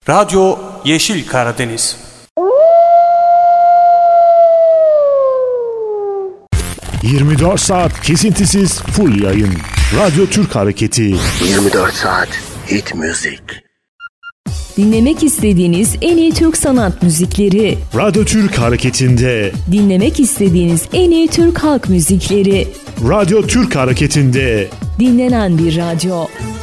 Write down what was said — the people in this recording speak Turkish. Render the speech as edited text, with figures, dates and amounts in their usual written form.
Radyo Yeşil Karadeniz. ...24 saat kesintisiz full yayın. Radyo Türk Hareketi. 24 saat hit müzik. Dinlemek istediğiniz en iyi Türk sanat müzikleri. Radyo Türk Hareketi'nde. Dinlemek istediğiniz en iyi Türk halk müzikleri. Radyo Türk Hareketi'nde. Dinlenen bir radyo.